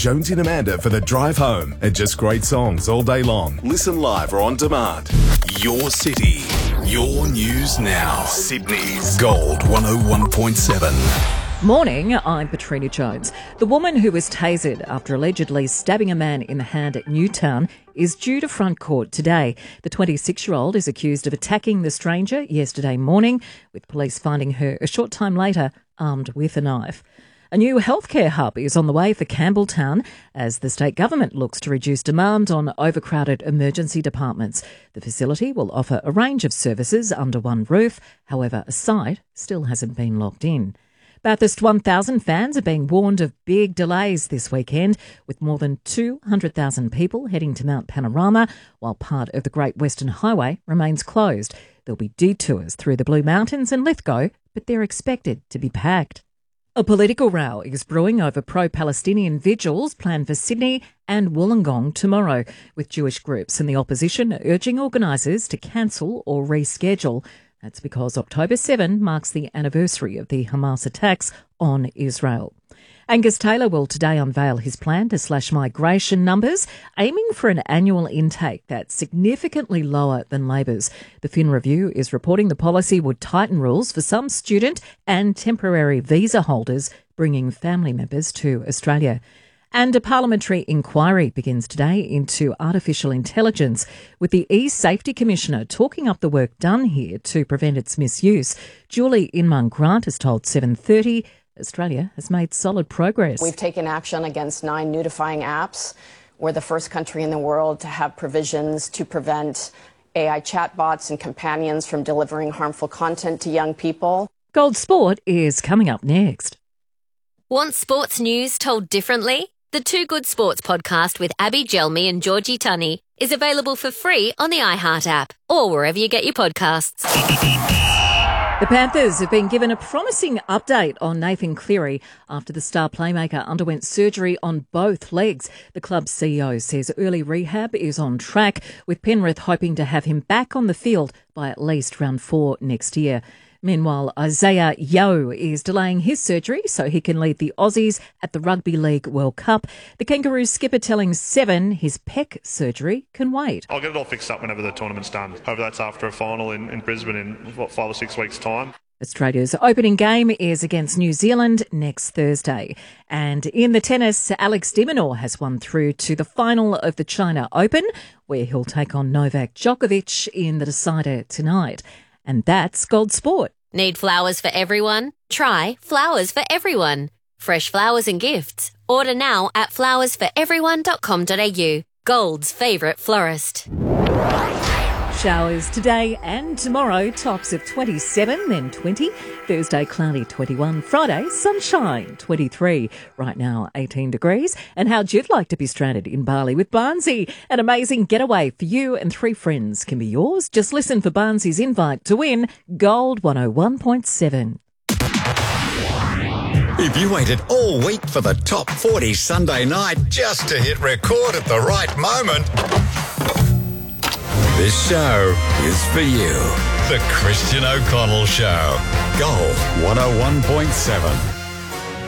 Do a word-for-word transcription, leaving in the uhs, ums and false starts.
Jonesy and Amanda for the drive home, and just great songs all day long. Listen live or on demand. Your city, your news now. Sydney's Gold one oh one point seven. Morning, I'm Petrina Jones. The woman who was tasered after allegedly stabbing a man in the hand at Newtown is due to front court today. The twenty-six-year-old is accused of attacking the stranger yesterday morning, with police finding her a short time later armed with a knife. A new healthcare hub is on the way for Campbelltown as the state government looks to reduce demand on overcrowded emergency departments. The facility will offer a range of services under one roof. However, a site still hasn't been locked in. Bathurst one thousand fans are being warned of big delays this weekend, with more than two hundred thousand people heading to Mount Panorama, while part of the Great Western Highway remains closed. There'll be detours through the Blue Mountains and Lithgow, but they're expected to be packed. A political row is brewing over pro-Palestinian vigils planned for Sydney and Wollongong tomorrow, with Jewish groups and the opposition urging organisers to cancel or reschedule. That's because October seventh marks the anniversary of the Hamas attacks on Israel. Angus Taylor will today unveil his plan to slash migration numbers, aiming for an annual intake that's significantly lower than Labor's. The Fin Review is reporting the policy would tighten rules for some student and temporary visa holders bringing family members to Australia. And a parliamentary inquiry begins today into artificial intelligence, with the E-Safety Commissioner talking up the work done here to prevent its misuse. Julie Inman-Grant has told seven thirty Australia has made solid progress. We've taken action against nine nudifying apps. We're the first country in the world to have provisions to prevent A I chatbots and companions from delivering harmful content to young people. Gold Sport is coming up next. Want sports news told differently? The Two Good Sports podcast with Abby Gelmi and Georgie Tunney is available for free on the iHeart app or wherever you get your podcasts. The Panthers have been given a promising update on Nathan Cleary after the star playmaker underwent surgery on both legs. The club's C E O says early rehab is on track, with Penrith hoping to have him back on the field by at least round four next year. Meanwhile, Isaiah Yeo is delaying his surgery so he can lead the Aussies at the Rugby League World Cup. The Kangaroos skipper telling Seven his pec surgery can wait. I'll get it all fixed up whenever the tournament's done. Hopefully that's after a final in, in Brisbane in, what, five or six weeks' time. Australia's opening game is against New Zealand next Thursday. And in the tennis, Alex de Minaur has won through to the final of the China Open, where he'll take on Novak Djokovic in the decider tonight. And that's Gold Sport. Need flowers for everyone? Try Flowers for Everyone. Fresh flowers and gifts. Order now at flowers for everyone dot com dot a u. Gold's favourite florist. Showers today and tomorrow, tops of twenty-seven, then twenty. Thursday, cloudy, twenty-one. Friday, sunshine, twenty-three. Right now, eighteen degrees. And how'd you like to be stranded in Bali with Barnsey? An amazing getaway for you and three friends can be yours. Just listen for Barnsey's invite to win Gold one oh one point seven. If you waited all week for the top forty Sunday night just to hit record at the right moment, this show is for you. The Christian O'Connell Show. Gold one oh one point seven.